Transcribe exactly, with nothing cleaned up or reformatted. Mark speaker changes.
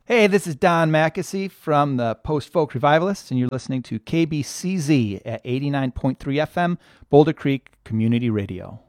Speaker 1: Hey, this is Don Mackesy from the Post Folk Revivalists, and you're listening to K B C Z at eighty-nine point three F M, Boulder Creek Community Radio.